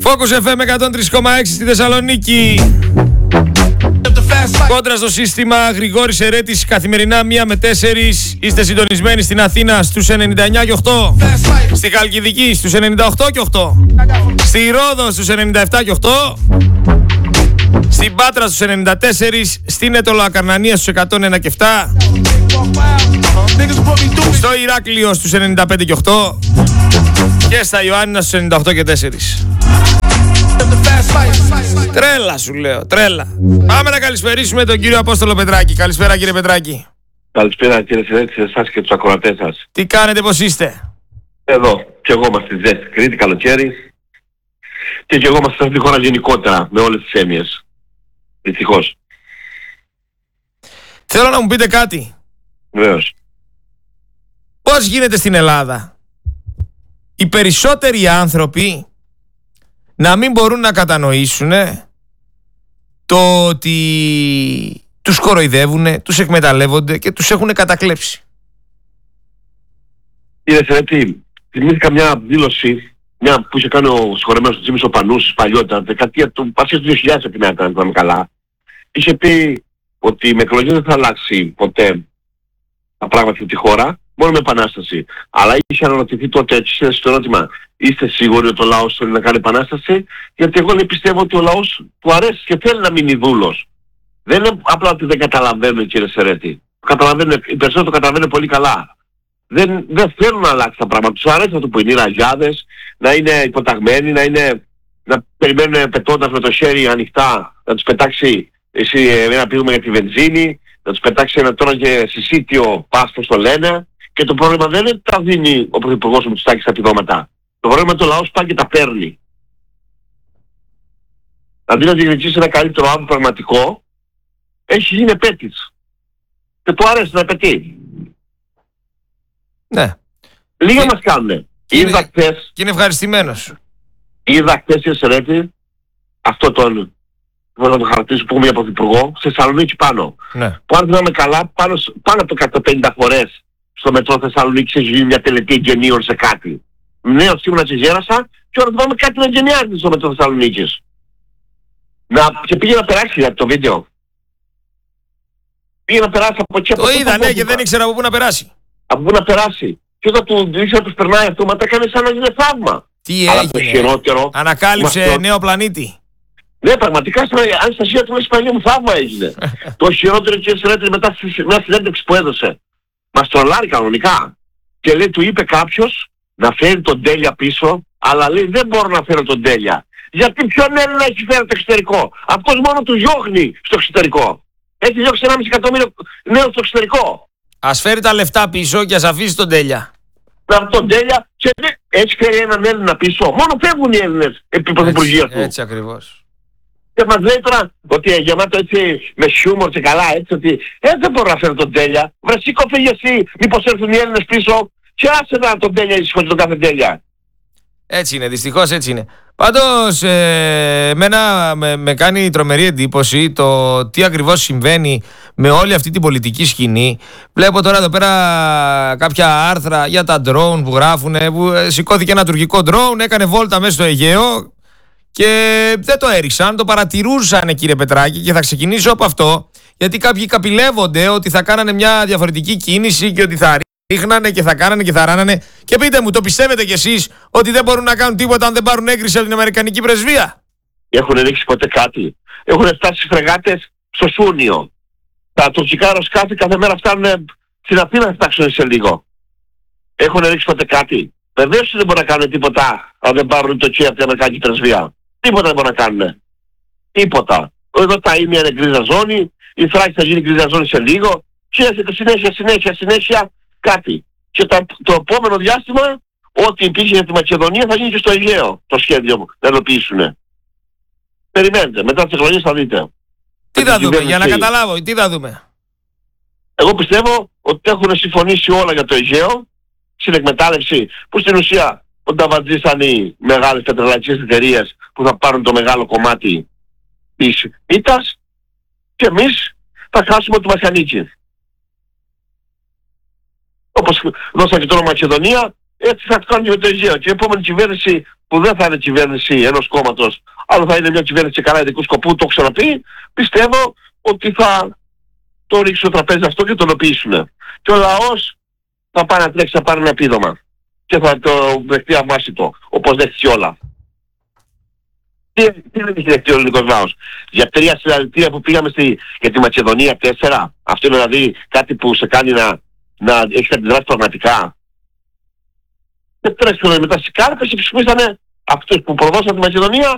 Focus FM 103,6 στη Θεσσαλονίκη. Κόντρα στο σύστημα, Γρηγόρης Ερέτης, καθημερινά 1 με 4. Είστε συντονισμένοι στην Αθήνα στους 99 και 8. Στη Χαλκιδική στους 98 και 8. Στη Ρόδο στους 97 και 8. Στην Πάτρα στους 94. Στην Αιτωλοακαρνανία στους 101 και 7. Στο Ηράκλειο στους 95 και 8. Και στα Ιωάννινα στους 98 και 4. Τρέλα σου λέω, τρέλα. Πάμε να καλησπερίσουμε τον κύριο Απόστολο Πετράκη. Καλησπέρα κύριε Πετράκη. Καλησπέρα κύριε Σερέτη, σε εσάς και τους ακροατές σας. Τι κάνετε, πώς είστε? Εδώ, και εγώ είμαστε στη ζέστη Κρήτη, καλοκαίρι. Και εγώ είμαστε σε αυτή τη χώρα γενικότερα, με όλες τις έννοιες. Δυστυχώς. Θέλω να μου πείτε κάτι. Βεβαίως. Πώς γίνεται στην Ελλάδα οι περισσότεροι άνθρωποι να μην μπορούν να κατανοήσουν το ότι τους κοροϊδεύουν, τους εκμεταλλεύονται και τους έχουν κατακλέψει? Κύριε Σερέτη, θυμήθηκα μια δήλωση, μια που είχε κάνει ο συγχωρεμένος Τζίμης ο Πανούσης παλιότερα, δεκαετία του 2000 επειδή να ήταν καλά. Είχε πει ότι με εκλογές δεν θα αλλάξει ποτέ τα πράγματα στη χώρα, μόνο με επανάσταση. Αλλά είχε αναρωτηθεί τότε έτσι στο ερώτημα, είστε σίγουροι ότι ο λαός θέλει να κάνει επανάσταση? Γιατί εγώ πιστεύω ότι ο λαός του αρέσει και θέλει να μείνει δούλος. Δεν είναι απλά ότι δεν καταλαβαίνουν, κύριε Σερέτη. Οι περισσότεροι το καταλαβαίνουν πολύ καλά. Δεν θέλουν να αλλάξει τα πράγματα. Τους αρέσει αυτό που είναι οι ραγιάδες, να είναι υποταγμένοι, να περιμένουν πετώντας με το χέρι ανοιχτά, να τους πετάξει ένα πίγμα για τη βενζίνη, να τους πετάξει ένα τώρα και συσίτιο πάστος το λένε. Και το πρόβλημα δεν είναι ότι τα δίνει ο Πρωθυπουργός ο Μητσοτάκης στα επιδόματα. Το πρόβλημα είναι ότι ο λαός πάει και τα παίρνει. Αντί να διεκδικήσει ένα καλύτερο άνθρωπο πραγματικό, έχει γίνει επέτης. Και του αρέσει να πετύχει. Ναι. Λίγα μας κάνουνε. Είδα χθες. Και είναι ευχαριστημένος. Είδα χθες, κύριε Σερέτη, αυτό να το χαρακτηρίσω που έχουμε για Πρωθυπουργό, σε Θεσσαλονίκη πάνω. Ναι. Που αν θυμάμαι καλά, πάνω από 150 φορές στο μετρό Θεσσαλονίκης έχει γίνει μια τελετή εγγενείων σε κάτι. Νέος σήμερα σε γέρασα και ώρα θυμάμαι κάτι να εγγενιάζεται στο μετρό Θεσσαλονίκης. Και πήγε να περάσει για το βίντεο. Πήγε να περάσει από εκεί. Το είδα, ναι, και δεν ήξερα από πού να περάσει. Από πού να περάσει. Και όταν του δείξα τους περνάει αυτόματα, έκανε σαν να γίνει θαύμα. Τι αλλά το έγινε? χειρότερο, Ανακάλυψε νέο πλανήτη. Ναι, πραγματικά αν στα σίγουρα του λες παλιά μου θαύμα έγινε. Το χειρότερο, κύριε Σερέτη, μετά μια συνέντευξη που έδωσε. Μας τρολάρει κανονικά. Και λέει, του είπε κάποιος να φέρει τον Τέλεια πίσω, αλλά λέει δεν μπορώ να φέρω τον Τέλεια. Γιατί ποιον Έλληνα έχει φέρει το εξωτερικό? Αυτός μόνο του διώχνει στο εξωτερικό. Έχει διώξει 1,5 εκατομμύριο νέους στο εξωτερικό. Ας φέρει τα λεφτά πίσω και ας αφήσει τον Τέλεια. Τον Τέλεια και έτσι φέρει έναν Έλληνα πίσω. Μόνο φεύγουν οι Έλληνες επί πρωθυπουργίας του. Έτσι ακριβώς. Και μας λέει τώρα ότι γεμάτο έτσι με χιούμορ και καλά έτσι ότι δεν μπορώ να φέρω τον Τέλεια. Βρε σήκω φύγε εσύ, μήπως έρθουν οι Έλληνες πίσω και άσε να τον Τέλεια ήσυχο τον κάθε Τέλεια. Έτσι είναι, δυστυχώς έτσι είναι. Πάντως εμένα με κάνει τρομερή εντύπωση το τι ακριβώς συμβαίνει με όλη αυτή την πολιτική σκηνή. Βλέπω τώρα εδώ πέρα κάποια άρθρα για τα drone που γράφουν, που σηκώθηκε ένα τουρκικό drone, έκανε βόλτα μέσα στο Αιγαίο και δεν το έριξαν, το παρατηρούσαν, κύριε Πετράκη, και θα ξεκινήσω από αυτό, γιατί κάποιοι καπηλεύονται ότι θα κάνανε μια διαφορετική κίνηση και ότι θα ρίχνανε και θα κάνανε και θα ράνανε. Και πείτε μου, το πιστεύετε κι εσείς ότι δεν μπορούν να κάνουν τίποτα αν δεν πάρουν έγκριση από την Αμερικανική πρεσβεία? Έχουν ρίξει ποτέ κάτι? Έχουν φτάσει φρεγάτες στο Σούνιο. Τα τουρκικά αεροσκάφη κάθε μέρα φτάνουν στην Αθήνα να φτάξουν σε λίγο. Έχουν ρίξει ποτέ κάτι? Βεβαίως δεν μπορούν να κάνουν τίποτα αν δεν πάρουν το ΚΕ από την Αμερικανική πρεσβεία. Τίποτα δεν μπορούν να κάνουν. Τίποτα. Εδώ τα ίμια είναι γκρίζα ζώνη, η Θράκη θα γίνει γκρίζα ζώνη σε λίγο και συνέχεια κάτι. Και το επόμενο διάστημα, ό,τι υπήρχε για τη Μακεδονία θα γίνει και στο Αιγαίο το σχέδιο να ελοποιήσουν. Περιμένετε, μετά τις εκλογές θα δείτε. Τι θα δούμε, για να καταλάβω, τι θα δούμε? Εγώ πιστεύω ότι έχουν συμφωνήσει όλα για το Αιγαίο, στην εκμετάλλευση, που στην ουσία ο Νταβαντζής θα είναι οι μεγάλες πετρελαϊκές εταιρείες που θα πάρουν το μεγάλο κομμάτι της πίτας και εμείς θα χάσουμε το Μαχανίκη. Όπως δώσαν και τώρα Μακεδονία, Έτσι θα το κάνουν και με το Αιγαίο. Και η επόμενη κυβέρνηση που δεν θα είναι κυβέρνηση ενός κόμματος, αλλά θα είναι μια κυβέρνηση καλά ειδικού σκοπού, το έχω ξαναπεί, πιστεύω ότι θα το ρίξει στο τραπέζι αυτό και το υλοποιήσουν. Και ο λαός θα πάει να τρέξει, θα πάρει ένα επίδομα. Και θα το δεχτεί αμάσιτο, όπως δέχτηκε όλα. Τι δεν έχει δεχτεί ο ελληνικός λαός? Για 3 συλλαλητήρια που πήγαμε για τη Μακεδονία, 4. Αυτό είναι δηλαδή κάτι που σε κάνει να έχεις αντιδράσει πραγματικά. Και 3 χρόνια μετά στις κάρτες ψηφίσανε αυτούς που προδώσαν τη Μακεδονία